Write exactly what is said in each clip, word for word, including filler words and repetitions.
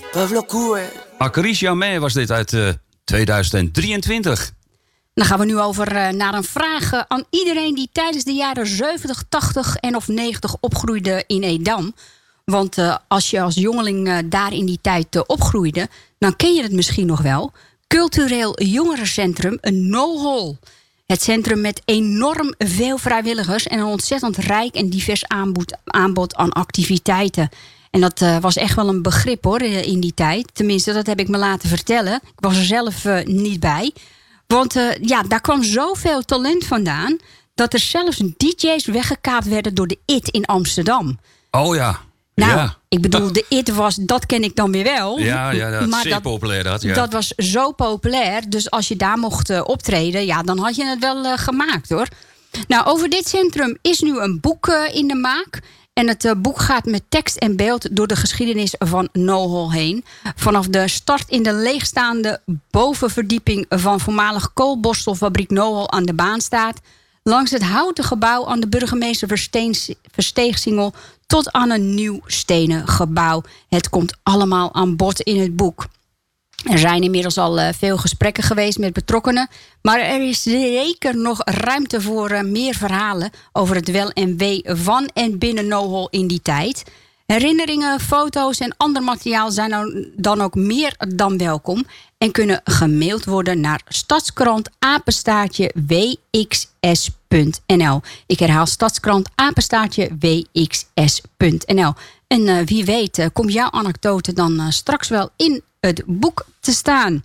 Pueblo Cool. Acarissia Me was dit uit uh, tweeduizend drieëntwintig. Dan gaan we nu over uh, naar een vraag uh, aan iedereen die tijdens de jaren zeventig, tachtig en of negentig opgroeide in Edam. Want uh, als je als jongeling uh, daar in die tijd uh, opgroeide, dan ken je het misschien nog wel. Cultureel jongerencentrum Nohol. Het centrum met enorm veel vrijwilligers en een ontzettend rijk en divers aanbod, aanbod aan activiteiten. En dat uh, was echt wel een begrip hoor in die tijd. Tenminste, dat heb ik me laten vertellen. Ik was er zelf uh, niet bij. Want uh, ja, daar kwam zoveel talent vandaan dat er zelfs D J's weggekaapt werden door de I T in Amsterdam. Oh ja. Nou, ja. ik bedoel, de I T was, dat ken ik dan weer wel. Ja, ja dat maar zeer dat, populair. Dat, ja. dat was zo populair. Dus als je daar mocht uh, optreden, ja, dan had je het wel uh, gemaakt hoor. Nou, over dit centrum is nu een boek uh, in de maak. En het uh, boek gaat met tekst en beeld door de geschiedenis van Nohol heen. Vanaf de start in de leegstaande bovenverdieping van voormalig koolborstelfabriek Nohol aan de Baanstaat, langs het houten gebouw aan de burgemeester Versteegsingel tot aan een nieuw stenen gebouw. Het komt allemaal aan bod in het boek. Er zijn inmiddels al uh, veel gesprekken geweest met betrokkenen, maar er is zeker nog ruimte voor uh, meer verhalen over het wel en wee van en binnen Nohol in die tijd. Herinneringen, foto's en ander materiaal zijn dan ook meer dan welkom en kunnen gemaild worden naar stadskrant apenstaartje w x s punt n l. Ik herhaal stadskrant apenstaartje w x s punt n l. En uh, wie weet uh, komt jouw anekdote dan uh, straks wel in het boek te staan.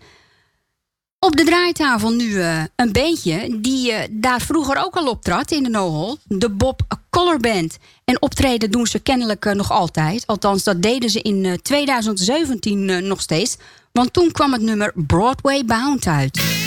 Op de draaitafel nu uh, een beentje die uh, daar vroeger ook al optrad in de Nohol. De Bob Color Band. En optreden doen ze kennelijk uh, nog altijd. Althans, dat deden ze in uh, tweeduizend zeventien uh, nog steeds. Want toen kwam het nummer Broadway Bound uit.